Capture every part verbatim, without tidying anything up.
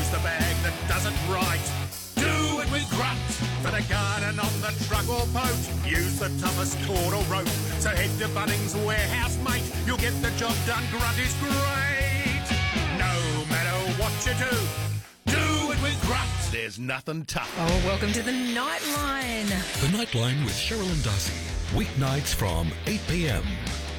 Use the bag that does it right. Do it with Grunt. For the garden on the truck or boat, use the toughest cord or rope. So head to Bunnings Warehouse, mate. You'll get the job done. Grunt is great. No matter what you do, do it with Grunt. There's nothing tough. Oh, welcome to the Nightline. The Nightline with Cheryl and Darcy. Weeknights from eight p m.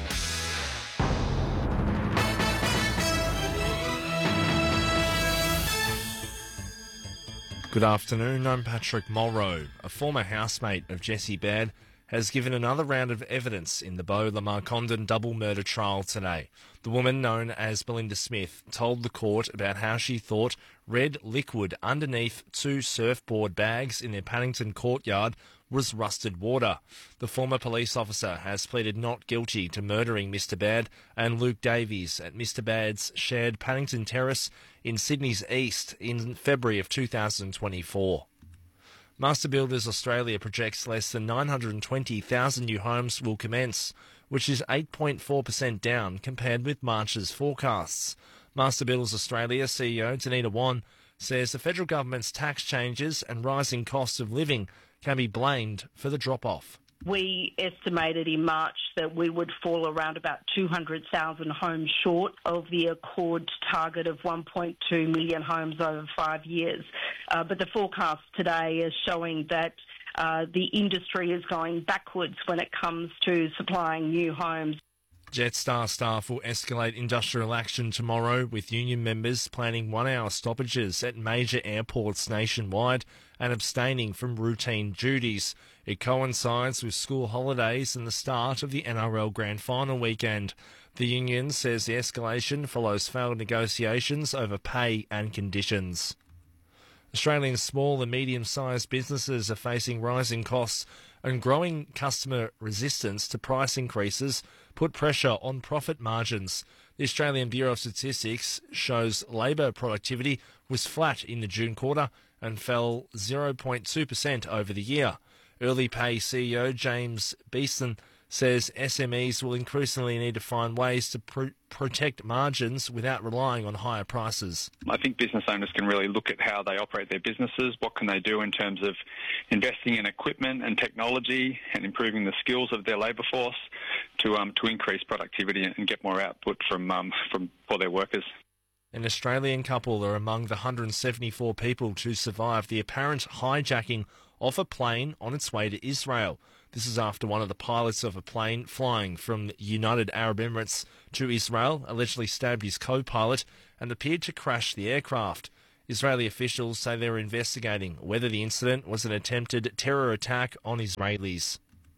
Good afternoon, I'm Patrick Mulrow. A former housemate of Jessie Baird has given another round of evidence in the Beau Lamar Condon double murder trial today. The woman, known as Belinda Smith, told the court about how she thought red liquid underneath two surfboard bags in their Paddington courtyard was rusted water. The former police officer has pleaded not guilty to murdering Mister Baird and Luke Davies at Mister Baird's shared Paddington Terrace in Sydney's East in February of two thousand twenty-four. Master Builders Australia projects less than nine hundred twenty thousand new homes will commence, which is eight point four percent down compared with March's forecasts. Master Builders Australia C E O Danita Wan says the federal government's tax changes and rising costs of living can be blamed for the drop-off. We estimated in March that we would fall around about two hundred thousand homes short of the Accord target of one point two million homes over five years. Uh, but the forecast today is showing that uh, the industry is going backwards when it comes to supplying new homes. Jetstar staff will escalate industrial action tomorrow, with union members planning one-hour stoppages at major airports nationwide and abstaining from routine duties. It coincides with school holidays and the start of the N R L Grand Final weekend. The union says the escalation follows failed negotiations over pay and conditions. Australian small and medium-sized businesses are facing rising costs, and growing customer resistance to price increases put pressure on profit margins. The Australian Bureau of Statistics shows labour productivity was flat in the June quarter and fell zero point two percent over the year. Early Pay C E O James Beeston says S M Es will increasingly need to find ways to pr- protect margins without relying on higher prices. I think business owners can really look at how they operate their businesses, what can they do in terms of investing in equipment and technology and improving the skills of their labour force to um, to increase productivity and get more output from um, from for their workers. An Australian couple are among the one hundred seventy-four people to survive the apparent hijacking of a plane on its way to Israel. This is after one of the pilots of a plane flying from the United Arab Emirates to Israel allegedly stabbed his co-pilot and appeared to crash the aircraft. Israeli officials say they're investigating whether the incident was an attempted terror attack on Israelis.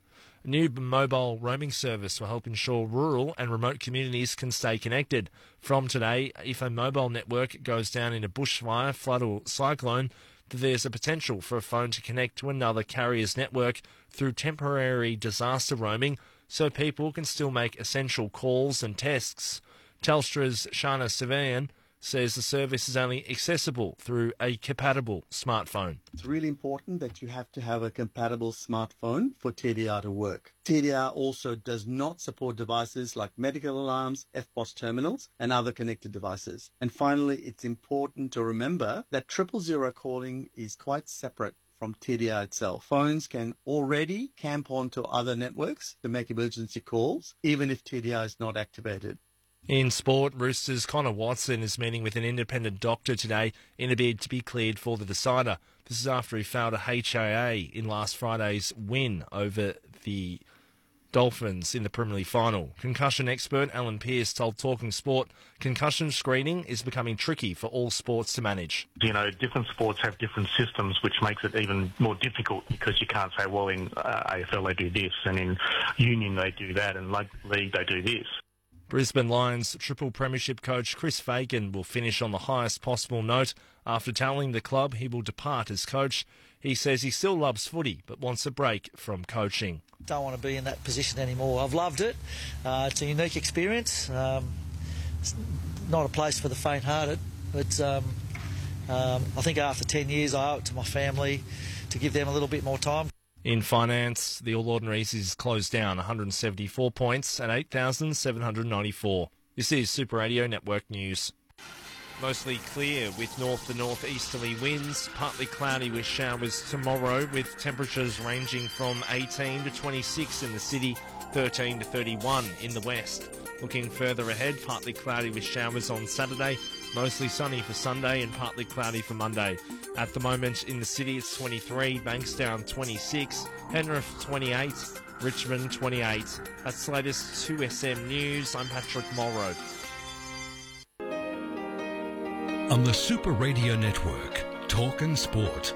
A new mobile roaming service will help ensure rural and remote communities can stay connected. From today, if a mobile network goes down in a bushfire, flood or cyclone, there's a potential for a phone to connect to another carrier's network through temporary disaster roaming so people can still make essential calls and texts. Telstra's Shana Sevayan says the service is only accessible through a compatible smartphone. It's really important that you have to have a compatible smartphone for T D R to work. T D R also does not support devices like medical alarms, F P O S terminals, and other connected devices. And finally, it's important to remember that triple zero calling is quite separate from T D R itself. Phones can already camp onto other networks to make emergency calls, even if T D R is not activated. In sport, Roosters' Connor Watson is meeting with an independent doctor today in a bid to be cleared for the decider. This is after he failed a H I A in last Friday's win over the Dolphins in the Premier League final. Concussion expert Alan Pearce told Talking Sport concussion screening is becoming tricky for all sports to manage. You know, different sports have different systems, which makes it even more difficult because you can't say, well, in uh, A F L they do this, and in Union they do that, and League they do this. Brisbane Lions triple premiership coach Chris Fagan will finish on the highest possible note. After telling the club he will depart as coach, he says he still loves footy but wants a break from coaching. Don't want to be in that position anymore. I've loved it. Uh, it's a unique experience. Um, it's not a place for the faint-hearted, but um, um, I think after ten years I owe it to my family to give them a little bit more time. In finance, the All Ordinaries is closed down one hundred seventy-four points at eight thousand seven hundred ninety-four. This is Super Radio Network News. Mostly clear with north to northeasterly winds, partly cloudy with showers tomorrow, with temperatures ranging from eighteen to twenty-six in the city, thirteen to thirty-one in the west. Looking further ahead, partly cloudy with showers on Saturday, mostly sunny for Sunday and partly cloudy for Monday. At the moment in the city it's twenty-three, Bankstown twenty-six, Penrith twenty-eight, Richmond twenty-eight. That's the latest two S M News. I'm Patrick Mulrow. On the Super Radio Network, Talkin' Sport.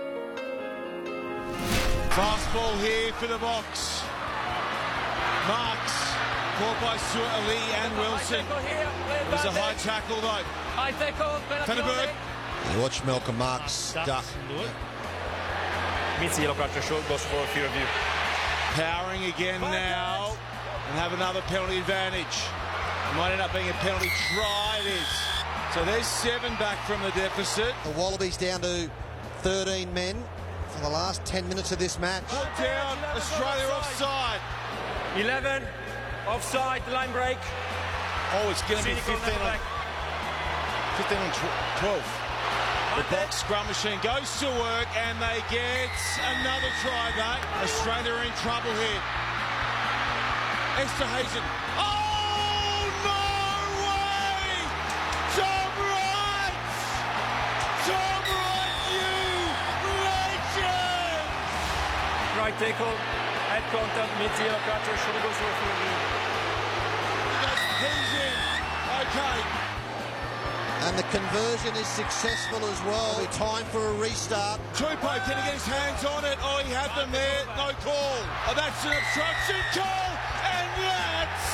Fast ball here for the box. Marks, caught by Stuart Ali and Wilson. There's a high tackle though. High tackle. Thunderberg. Watch Malcolm Marks duck. Mitzi yellow card short goes for a few of you. Powering again now and have another penalty advantage. It might end up being a penalty try. It is. So there's seven back from the deficit. The Wallabies down to thirteen men for the last ten minutes of this match. Put down, Australia offside. eleven, offside, line break. Oh, it's going to be fifteen on, fifteen on twelve. The box scrum machine goes to work and they get another try back. Australia are in trouble here. Esterhuizen. Oh, no way! Tom Wright! Tom Wright, you legend! Right tackle, head contact, Mitzi yellow card, should goes for a few of you. He's in. Okay. And the conversion is successful as well. Time for a restart. Tupou, can he get his hands on it? Oh, he had them there. No call. Oh, that's an obstruction call. And that's...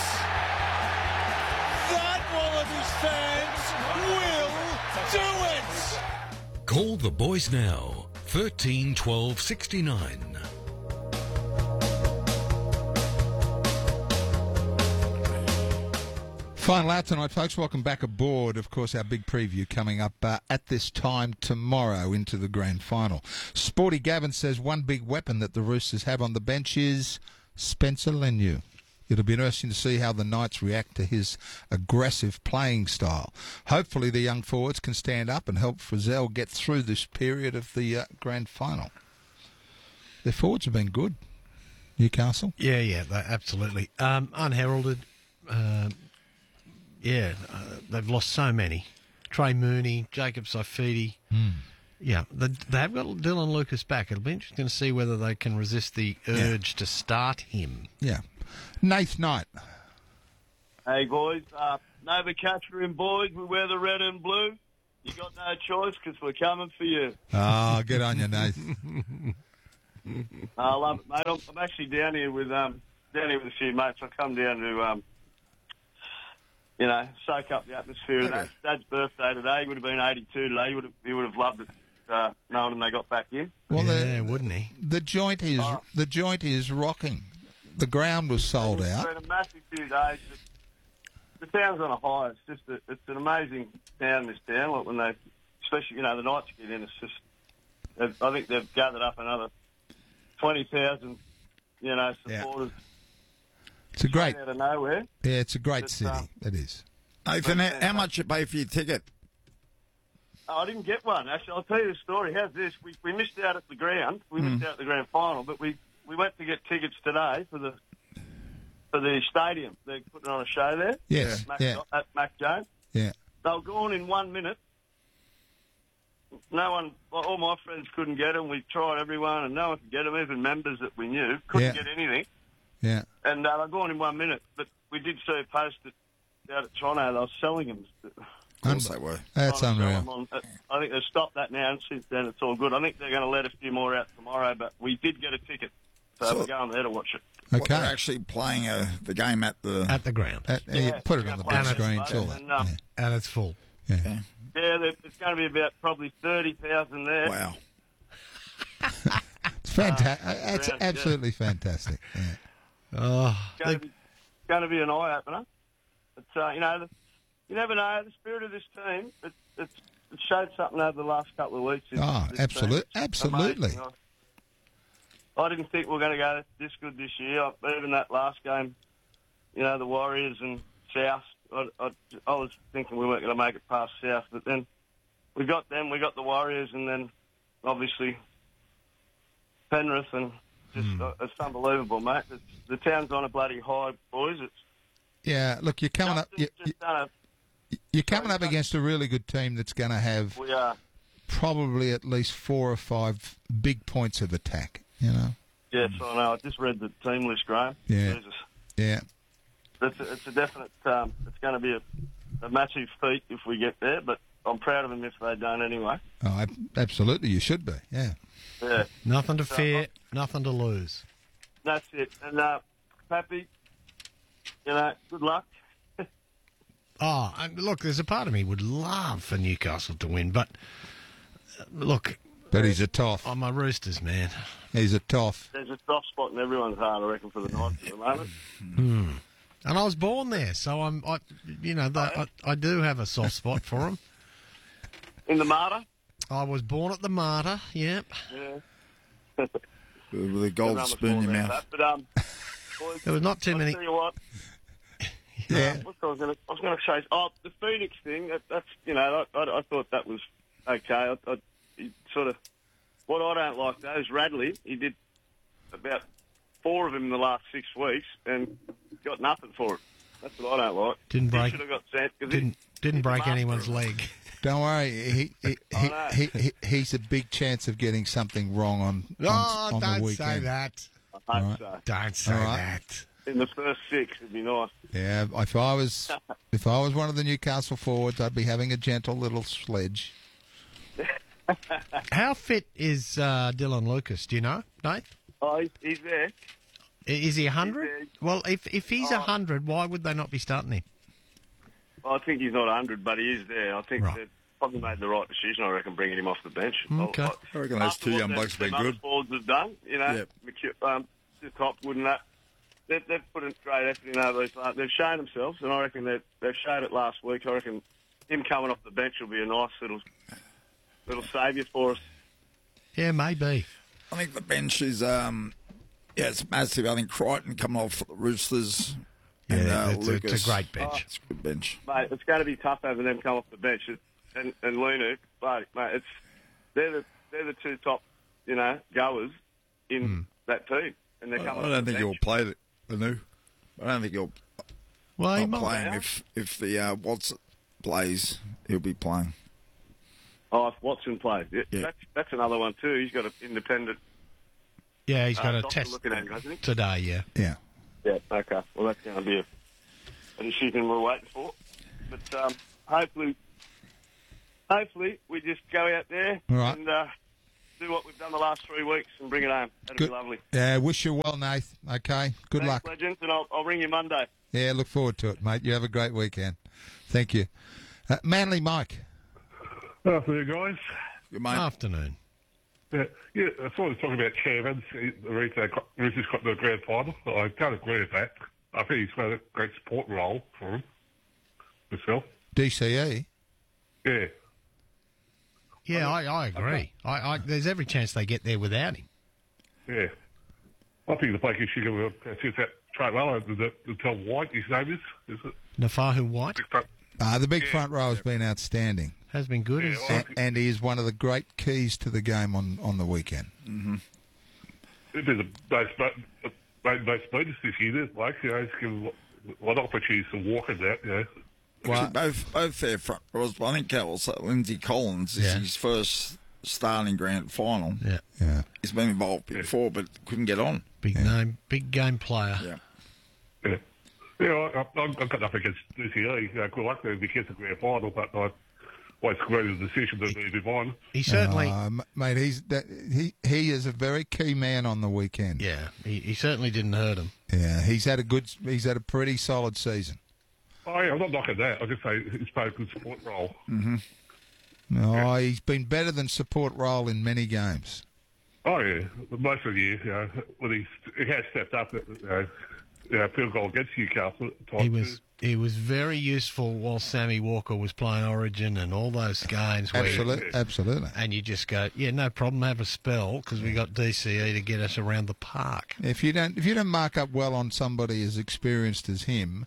That Wallabies fans will do it. Call the boys now. thirteen twelve sixty-nine. Final out tonight, folks. Welcome back aboard. Of course, our big preview coming up uh, at this time tomorrow into the grand final. Sporty Gavin says one big weapon that the Roosters have on the bench is Spencer Leniu. It'll be interesting to see how the Knights react to his aggressive playing style. Hopefully the young forwards can stand up and help Frizzell get through this period of the uh, grand final. Their forwards have been good, Newcastle. Yeah, yeah, they, absolutely. Um, unheralded. Uh, Yeah, uh, they've lost so many. Trey Mooney, Jacob Saifiti. Mm. Yeah, they, they have got Dylan Lucas back. It'll be interesting to see whether they can resist the urge yeah. to start him. Yeah. Nath Knight. Hey, boys. Uh, Nova Catherine boys, we wear the red and blue. You got no choice because we're coming for you. Oh, good on you, Nath. I love it, mate. I'm, I'm actually down here with um down here with a few mates. I come down to... um. You know, soak up the atmosphere. Okay. Dad's, Dad's birthday today. He would have been eighty-two today. He would have, he would have loved it, uh, knowing they got back in. Well, yeah, the, wouldn't he? The joint is oh. the joint is rocking. The ground was sold it's out. It's been a massive few days. The town's on a high. It's just a, it's an amazing town. This town, like when they, especially you know the Knights get in. It's just, I think they've gathered up another twenty thousand, you know, supporters. Yeah. It's a great out of nowhere. Yeah, it's a great it's, city. Um, it is. Nathan, how, how much you pay for your ticket? Oh, I didn't get one. Actually, I'll tell you the story. How's this? We we missed out at the ground. We mm. missed out at the grand final, but we, we went to get tickets today for the for the stadium. They're putting on a show there. Yes. At Mac, yeah. at Mac Jones. Yeah. They were gone in one minute. No one, all my friends couldn't get them. We tried everyone, and no one could get them. Even members that we knew couldn't yeah. get anything. Yeah. And uh, they're gone in one minute. But we did see a post out at Toronto. They were selling them. Of course they were. That's unreal. On, uh, I think they've stopped that now, and since then it's all good. I think they're going to let a few more out tomorrow, but we did get a ticket. So, so we're going there to watch it. Okay. What, they're actually playing uh, the game at the... At the ground. At, yeah, yeah, put it on the big screen too. And, um, yeah. and it's full. Yeah. Okay. Yeah, it's going to be about probably thirty thousand there. Wow. It's fantastic. Uh, it's around, absolutely yeah. fantastic. Yeah. Oh, it's going, to be, going to be an eye opener. It's uh, you know, the, you never know the spirit of this team. It, it's it showed something over the last couple of weeks. Oh, absolutely, absolutely. I, I didn't think we were going to go this good this year. Even that last game, you know, the Warriors and South I, I, I was thinking we weren't going to make it past South, but then we got them, we got the Warriors, and then obviously Penrith, and just Mm. uh, it's unbelievable, mate. It's, the town's on a bloody high, boys. It's Yeah, look, you're coming up. You, just done you're coming up against a really good team that's going to have a, we are. probably at least four or five big points of attack. You know. Yes, I know. I just read the team list, Graham. Yeah. Jesus. Yeah. It's a, it's a definite. Um, it's going to be a, a massive feat if we get there, but I'm proud of them if they don't anyway. Oh, I, absolutely, you should be. Yeah. Yeah. Nothing to So, fear, nothing to lose. That's it. And uh, Pappy, you know, good luck. Oh, and look, there's a part of me would love for Newcastle to win, but uh, look. But he's a toff. I'm a Roosters man. He's a toff. There's a soft spot in everyone's heart, I reckon, for the Knights at the moment. Hmm. And I was born there, so I'm, I, you know, the, I, I do have a soft spot for them. In the Marta? I was born at the Marta, yep. Yeah. With a gold Another spoon in your sport like mouth. that. But, um, boys, There was not too I'll many. tell you what. Yeah. Uh, what I was going to, I was going to say, oh, the Phoenix thing. That, that's you know, I, I, I thought that was okay. I, I he sort of what I don't like though is Radley. He did about four of them in the last six weeks and got nothing for it. That's what I don't like. Didn't break- He should have got sent. 'cause he- Didn't didn't he's a break master anyone's of it. leg. Don't worry, he he, he, know. he, he he's a big chance of getting something wrong on on, Oh, on the don't weekend. say that. I hope All right. so. Don't say All right. that. In the first six, it'd be nice. Yeah, if I was if I was one of the Newcastle forwards, I'd be having a gentle little sledge. How fit is uh, Dylan Lucas? Do you know, Nate? Oh, he's, he's there. I- Is he a He's hundred? there. Well, if if he's a Oh. hundred, why would they not be starting him? I think he's not one hundred, but he is there. I think Right. they've probably made the right decision, I reckon, bringing him off the bench. Okay. I, I reckon those after two what young them- blokes have been them other good. forwards have done, you know, Yep. McHugh, um, just Hopwood and that, they've, they've put in great effort in over these last, they've shown themselves, and I reckon they've, they've showed it last week. I reckon him coming off the bench will be a nice little little saviour for us. Yeah, maybe. I think the bench is, um, yeah, it's massive. I think Crichton coming off for the Roosters. Yeah, and, uh, it's, a, Lucas. it's a great bench. It's a good bench. Mate, it's going to be tough having them come off the bench. It, and and Lunu, but mate, it's they're the they're the two top, you know, goers in Hmm. that team, and they're I, coming. I off don't the think bench. he'll play the, the new. I don't think he'll Well, he not might. play him. If, if the uh, Watson plays, he'll be playing. Oh, if Watson plays, yeah, Yeah. that's that's another one too. He's got an independent. Yeah, he's got uh, a doctor test looking at him, hasn't he? today. Yeah. Yeah. Yeah. Okay. Well, that's going to be a, a decision we're waiting for. But um, hopefully, hopefully we just go out there All right. and uh, do what we've done the last three weeks and bring it home. That'd Good. be lovely. Yeah, wish you well, Nath. Okay, good Thanks, luck. legends, and I'll, I'll ring you Monday. Yeah, look forward to it, mate. You have a great weekend. Thank you. Uh, Manly Mike. Afternoon, guys. Good mate. Afternoon. Yeah, yeah, I saw you talking about Chevans, the reason they got, Roosters got the grand final. I don't agree with that. I think he's got a great support role for him, myself. D C E. Yeah. Yeah, I, I agree. I, I, there's every chance they get there without him. Yeah. I think the bloke you should go since that front row, the, the, the Tom White, his name is, is it? Nafahu White Uh, the big front row has been outstanding. has been good. Yeah, He's- well, A- and he is one of the great keys to the game on, on the weekend. Mm-hmm. It'd be the most, most, most bonus this year, this bloke, you know, he's given a lot of opportunities to walk in that, you know. Actually, both both their front rows. I think that was Lindsay Collins is Yeah. his first starting grand final. Yeah. Yeah. He's been involved before, but couldn't get on. Big name, big game player. Yeah. Yeah, yeah I, I, I've got nothing against D C E. You know, good luck there because of the grand final, but I always agree with the decision that they move on. He certainly, Uh, m- mate, he's that, he he is a very key man on the weekend. yeah, he, he certainly didn't hurt him. Yeah, he's had a good, he's had a pretty solid season. Oh, yeah, I'm not knocking that. I just say he's played a good support role. Mm-hmm. No, he's been better than support role in many games. Oh, yeah. Most of the year, you know, when he's, he has stepped up, you know, you know, field goal against Newcastle at times. He was he was very useful while Sammy Walker was playing Origin and all those games. Where Absolutely, absolutely. And you just go, yeah, no problem, have a spell because we got D C E to get us around the park. If you don't, if you don't mark up well on somebody as experienced as him,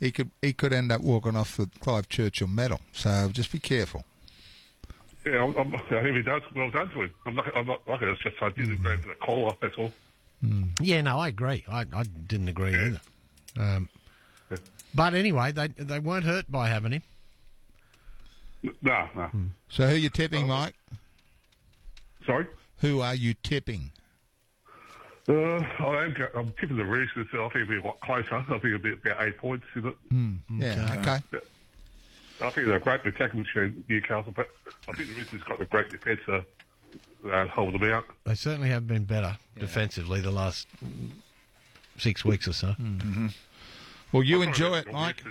he could he could end up walking off the Clive Churchill medal. So just be careful. Yeah, I'm, I'm, I think he does. Well done to him. I'm not. I'm not like it. It's just I didn't agree with the collar. That's all. Mm. Yeah, no, I agree. I, I didn't agree either. Um, but anyway, they they weren't hurt by having him. No, no. So who are you tipping, Mike? Sorry? Who are you tipping? Uh, I am, I'm tipping the Roosters. I think it'll be a lot closer. I think it'll be about eight points, is it? Mm. Yeah, okay. Yeah. I think they're a great attacking machine, Newcastle, but I think the Roosters got a great defence to uh, hold them out. They certainly have been better yeah. defensively the last six weeks or so. Mm-hmm. Well, you enjoy it, Mike.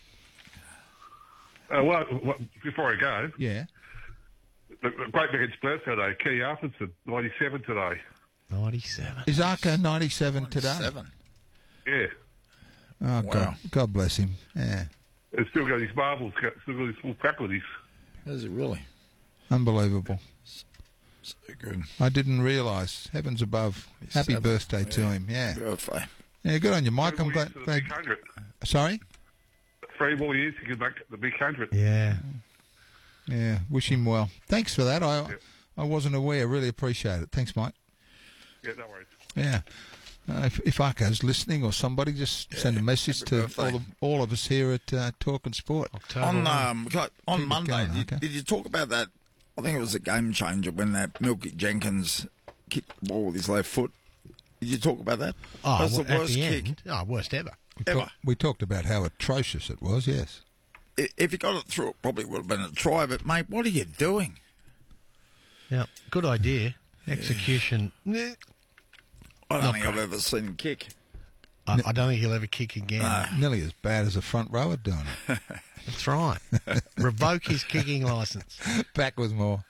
Uh, well, well, before I go, yeah, the, the great big splash today. Key Arthurson, ninety-seven today. Ninety-seven. Is Arco ninety-seven today? Seven. Yeah. Oh Wow. God, God bless him. Yeah. He's still got his marbles, got, still got his full faculties. Is it really? Unbelievable. So good. I didn't realise. Heavens above. He's Happy seven. birthday Yeah. to him. Yeah. Birthday. Yeah, good on you, Mike. I'm glad. The glad... big hundred. Sorry. Three more years he could make the big hundred. Yeah. Yeah. Wish him well. Thanks for that. I Yeah. I wasn't aware. Really appreciate it. Thanks, Mike. Yeah, no worries. Yeah. Uh, if, if Arco's listening or somebody, just Yeah, send a message happy to birthday. all of, all of us here at uh, Talk and Sport. October On one. um, on Keep it Monday, going, did, okay. did you talk about that? I think it was a game changer when that Milky Jenkins kicked the ball with his left foot. Did you talk about that? Oh, That's well, the at worst the kick end. Oh, worst ever. We, ever. talk, we talked about how atrocious it was, yes. I- If he got it through, it probably would have been a try. But mate, what are you doing? Yeah, good idea. Execution. Nah. I don't Not think I've great. ever seen him kick. I, I don't think he'll ever kick again. No. Nearly as bad as a front rower doing it. That's right. Revoke his kicking licence. Back with more.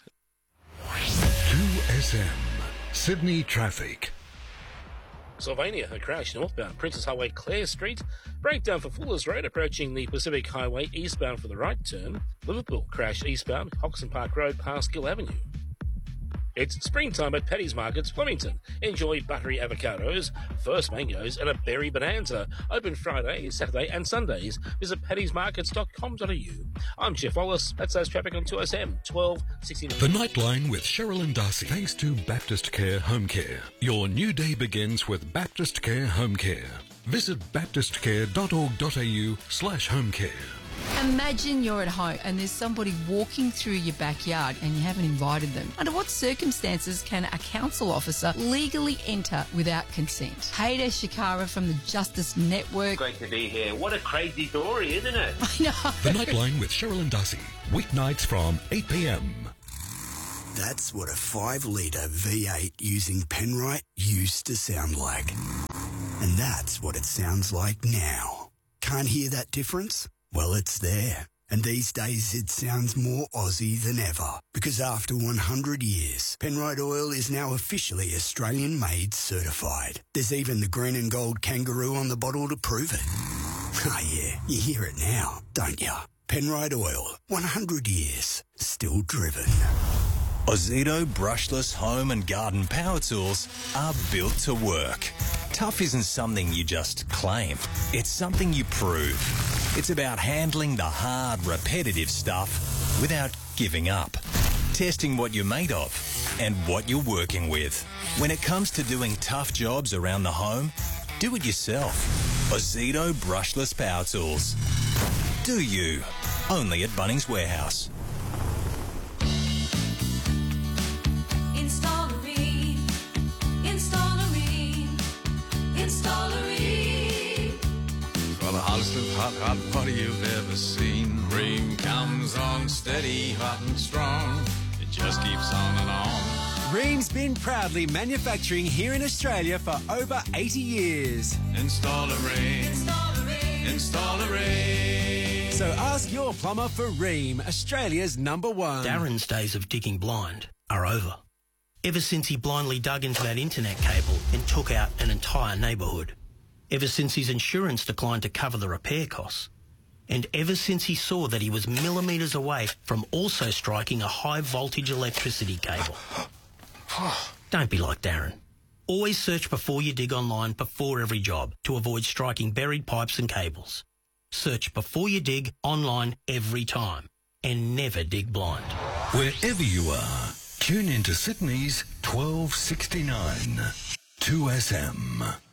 two S M. Sydney traffic. Sylvania, a crash northbound Princess Highway, Clare Street. Breakdown for Fuller's Road, approaching the Pacific Highway eastbound for the right turn. Liverpool, crash eastbound Hoxton Park Road past Gill Avenue. It's springtime at Paddy's Markets, Flemington. Enjoy buttery avocados, first mangoes, and a berry bonanza. Open Friday, Saturday, and Sundays. Visit paddys markets dot com dot a u. I'm Jeff Wallace. That's those traffic on two S M twelve sixty-nine. The Nightline with Cheryl and Darcy. Thanks to Baptist Care Home Care. Your new day begins with Baptist Care Home Care. Visit baptist care dot org dot a u slash home care. Imagine you're at home and there's somebody walking through your backyard and you haven't invited them. Under what circumstances can a council officer legally enter without consent? Hayder Shikara from the Justice Network. Great to be here. What a crazy story, isn't it? I know. The Nightline with Cheryl and Darcy. Weeknights from eight p.m. That's what a five litre V eight using Penrite used to sound like. And that's what it sounds like now. Can't hear that difference? Well, it's there. And these days it sounds more Aussie than ever. Because after one hundred years, Penrite Oil is now officially Australian-made certified. There's even the green and gold kangaroo on the bottle to prove it. Ah, yeah, you hear it now, don't you? Penrite Oil, one hundred years, still driven. Ozito brushless home and garden power tools are built to work. Tough isn't something you just claim. It's something you prove. It's about handling the hard, repetitive stuff without giving up. Testing what you're made of and what you're working with. When it comes to doing tough jobs around the home, do it yourself. Ozito brushless power tools. Do you? Only at Bunnings Warehouse. Installery, Installery, Installery. For the hottest of hot, hot water you've ever seen. Ream comes on steady, hot and strong. It just keeps on and on. Ream's been proudly manufacturing here in Australia for over eighty years. Install a Ream. Install a Ream. Install a Ream. So ask your plumber for Ream, Australia's number one. Darren's days of digging blind are over. Ever since he blindly dug into that internet cable and took out an entire neighbourhood. Ever since his insurance declined to cover the repair costs. And ever since he saw that he was millimetres away from also striking a high voltage electricity cable. Don't be like Darren. Always search before you dig online before every job to avoid striking buried pipes and cables. Search Before You Dig online every time. And never dig blind. Wherever you are, tune into Sydney's twelve sixty-nine, two S M.